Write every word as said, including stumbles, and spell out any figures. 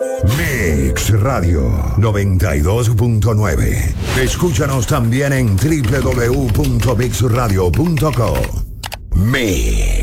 Mix Radio noventa y dos punto nueve. Escúchanos también en doble u doble u doble u punto mix radio punto co. Mix.